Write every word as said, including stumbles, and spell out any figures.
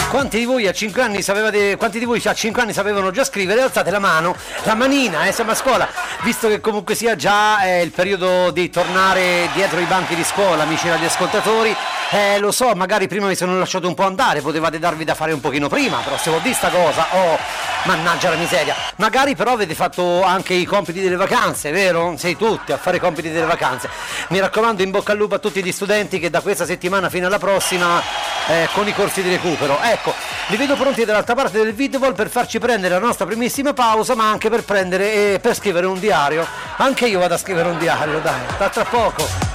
Quanti di voi a cinque anni sapevate, quanti di voi a cinque anni sapevano già scrivere? Alzate la mano, la manina, eh, siamo a scuola, visto che comunque sia già eh, il periodo di tornare dietro i banchi di scuola, amici radioascoltatori. Eh, lo so, magari prima mi sono lasciato un po' andare, potevate darvi da fare un pochino prima, però se ho visto sta cosa, oh, mannaggia la miseria. Magari però avete fatto anche i compiti delle vacanze, vero? Sei tutti a fare i compiti delle vacanze. Mi raccomando, in bocca al lupo a tutti gli studenti che da questa settimana fino alla prossima eh, con i corsi di recupero. Ecco, li vedo pronti dall'altra parte del video per farci prendere la nostra primissima pausa, ma anche per prendere e eh, per scrivere un diario. Anche io vado a scrivere un diario, dai, da tra poco.